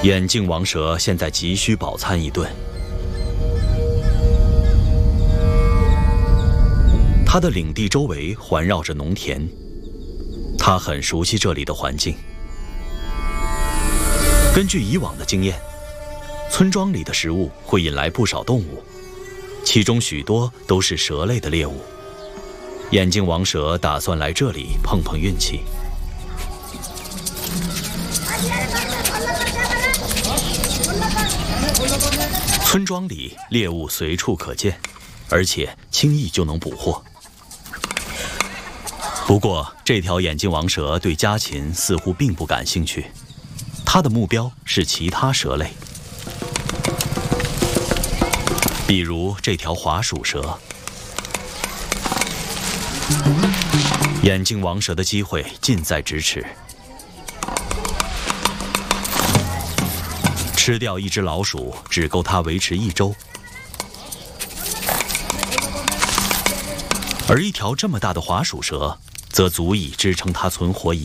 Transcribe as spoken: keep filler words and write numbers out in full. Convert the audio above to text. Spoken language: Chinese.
眼镜王蛇现在急需饱餐一顿。它的领地周围环绕着农田，它很熟悉这里的环境。根据以往的经验，村庄里的食物会引来不少动物，其中许多都是蛇类的猎物。眼镜王蛇打算来这里碰碰运气。村庄里猎物随处可见，而且轻易就能捕获。不过，这条眼镜王蛇对家禽似乎并不感兴趣，它的目标是其他蛇类，比如这条滑鼠蛇。眼镜王蛇的机会近在咫尺，吃掉一只老鼠只够它维持一周，而一条这么大的滑鼠蛇则足以支撑它存活一